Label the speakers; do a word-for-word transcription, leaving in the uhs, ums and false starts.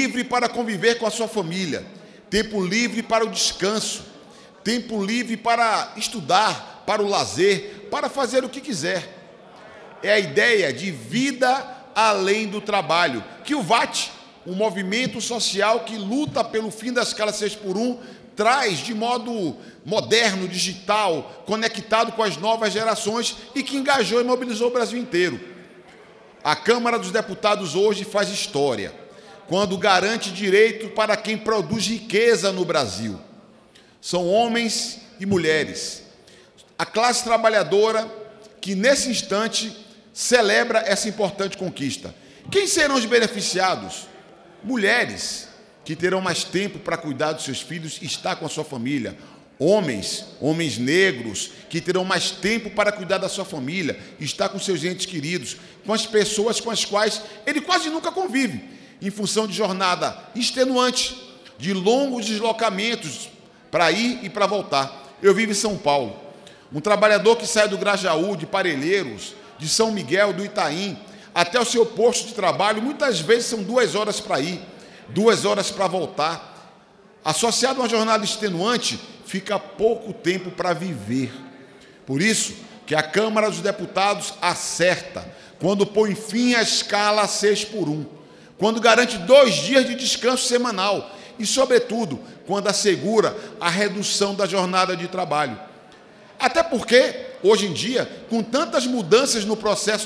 Speaker 1: livre para conviver com a sua família, tempo livre para o descanso, tempo livre para estudar, para o lazer, para fazer o que quiser. É a ideia de vida além do trabalho, que o V A T, um movimento social que luta pelo fim da escala seis por um, traz de modo moderno, digital, conectado com as novas gerações e que engajou e mobilizou o Brasil inteiro. A Câmara dos Deputados hoje faz história, quando garante direito para quem produz riqueza no Brasil. São homens e mulheres, a classe trabalhadora que, nesse instante, celebra essa importante conquista. Quem serão os beneficiados? Mulheres, que terão mais tempo para cuidar dos seus filhos e estar com a sua família. Homens, homens negros, que terão mais tempo para cuidar da sua família, estar com seus entes queridos, com as pessoas com as quais ele quase nunca convive, em função de jornada extenuante, de longos deslocamentos para ir e para voltar. Eu vivo em São Paulo. Um trabalhador que sai do Grajaú, de Parelheiros, de São Miguel, do Itaim, até o seu posto de trabalho, muitas vezes são duas horas para ir, duas horas para voltar. Associado a uma jornada extenuante, fica pouco tempo para viver. Por isso que a Câmara dos Deputados acerta quando põe fim à escala seis por um, quando garante dois dias de descanso semanal e, sobretudo, quando assegura a redução da jornada de trabalho. Até porque, hoje em dia, com tantas mudanças no processo